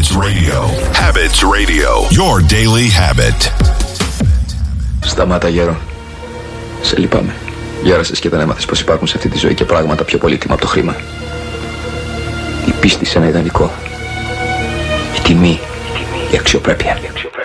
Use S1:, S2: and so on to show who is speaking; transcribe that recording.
S1: Habits Radio. Habits Radio. Your daily habit.
S2: Σταμάτα, γέρο. Σε λυπάμαι. Γέρασες και δεν έμαθες πως υπάρχουν σε αυτή τη ζωή και πράγματα πιο πολύτιμα από το χρήμα. Η πίστη σε ένα ιδανικό. Η τιμή. Η αξιοπρέπεια.